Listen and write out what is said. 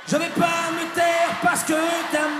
Je vais pas me taire parce que ta